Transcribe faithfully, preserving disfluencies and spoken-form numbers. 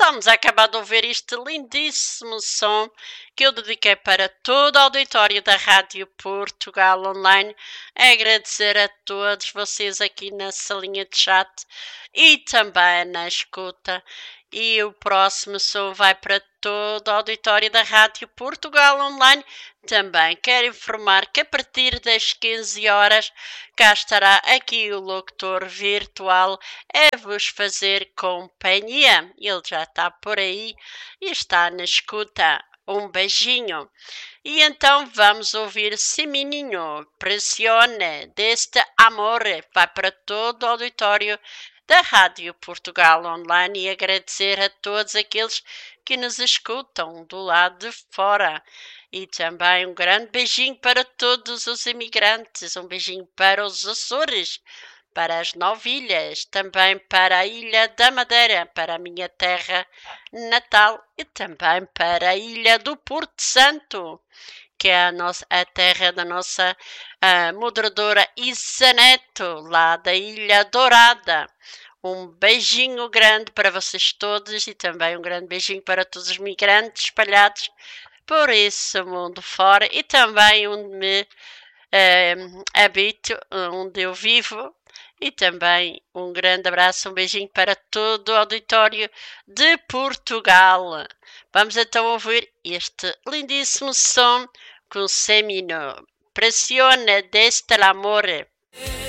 estamos a acabar de ouvir este lindíssimo som que eu dediquei para todo o auditório da Rádio Portugal Online. Agradecer a todos vocês aqui na salinha de chat e também na escuta. E o próximo som vai para todo o auditório da Rádio Portugal Online. Também quero informar que a partir das quinze horas cá estará aqui o locutor virtual a vos fazer companhia. Ele já está por aí e está na escuta. Um beijinho. E então vamos ouvir Semininho, Pressione, deste Amore. Vai para todo o auditório da Rádio Portugal Online e agradecer a todos aqueles que nos escutam do lado de fora. E também um grande beijinho para todos os imigrantes, um beijinho para os Açores, para as Nove Ilhas, também para a Ilha da Madeira, para a minha terra natal e também para a Ilha do Porto Santo, que é a, nossa, a terra da nossa uh, moderadora Isa Neto, lá da Ilha Dourada. Um beijinho grande para vocês todos e também um grande beijinho para todos os migrantes espalhados por esse mundo fora e também onde me uh, habito, onde eu vivo. E também um grande abraço, um beijinho para todo o auditório de Portugal. Vamos então ouvir este lindíssimo som com Semino. Pressione deste l'amore.